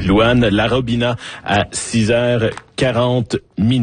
Louane Larobina à 6h40.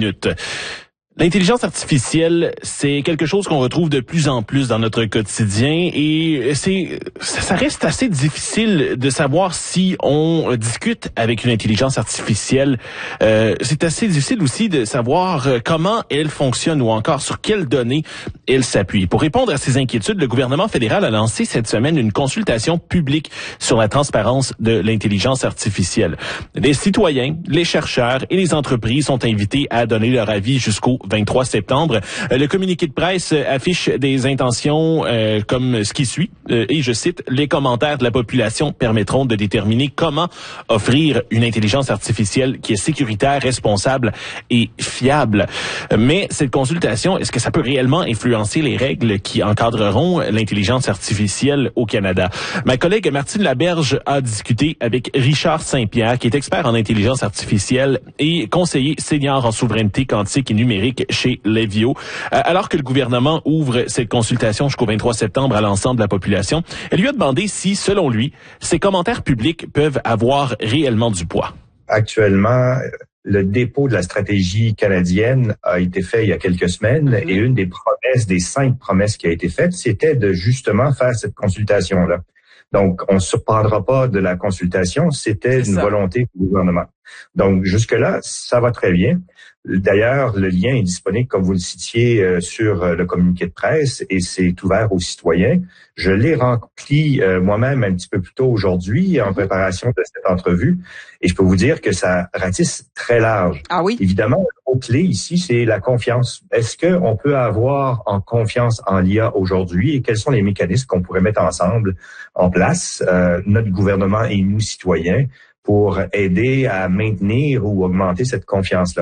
L'intelligence artificielle, c'est quelque chose qu'on retrouve de plus en plus dans notre quotidien et ça reste assez difficile de savoir si on discute avec une intelligence artificielle. C'est assez difficile aussi de savoir comment elle fonctionne ou encore sur quelles données elle s'appuie. Pour répondre à ces inquiétudes, le gouvernement fédéral a lancé cette semaine une consultation publique sur la transparence de l'intelligence artificielle. Les citoyens, les chercheurs et les entreprises sont invités à donner leur avis jusqu'au 23 septembre. Le communiqué de presse affiche des intentions comme ce qui suit, et je cite, « Les commentaires de la population permettront de déterminer comment offrir une intelligence artificielle qui est sécuritaire, responsable et fiable. » Mais cette consultation, est-ce que ça peut réellement influencer les règles qui encadreront l'intelligence artificielle au Canada? Ma collègue Martine Laberge a discuté avec Richard Saint-Pierre, qui est expert en intelligence artificielle et conseiller senior en souveraineté quantique et numérique chez Levio. Alors que le gouvernement ouvre cette consultation jusqu'au 23 septembre à l'ensemble de la population, elle lui a demandé si, selon lui, ces commentaires publics peuvent avoir réellement du poids. Actuellement, le dépôt de la stratégie canadienne a été fait il y a quelques semaines et une des promesses, des 5 promesses qui a été faite, c'était de justement faire cette consultation-là. Donc, on ne se surprendra pas de la consultation, c'était une volonté du gouvernement. Donc, jusque-là, ça va très bien. D'ailleurs, le lien est disponible, comme vous le citiez, sur le communiqué de presse et c'est ouvert aux citoyens. Je l'ai rempli moi-même un petit peu plus tôt aujourd'hui en préparation de cette entrevue et je peux vous dire que ça ratisse très large. Ah oui? Évidemment, le mot-clé ici, c'est la confiance. Est-ce qu'on peut avoir en confiance en l'IA aujourd'hui et quels sont les mécanismes qu'on pourrait mettre ensemble en place, notre gouvernement et nous, citoyens, pour aider à maintenir ou augmenter cette confiance-là?